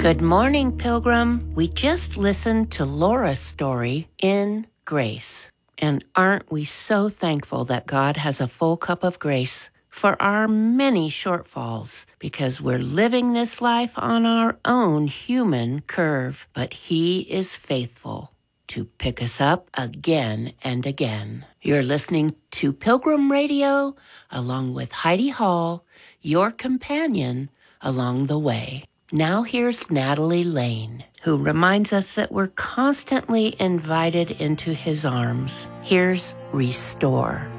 Good morning, Pilgrim. We just listened to Laura's story, In Grace. And aren't we so thankful that God has a full cup of grace for our many shortfalls, because we're living this life on our own human curve, but He is faithful to pick us up again and again. You're listening to Pilgrim Radio, along with Heidi Hall, your companion along the way. Now here's Natalie Lane, who reminds us that we're constantly invited into His arms. Here's Restore.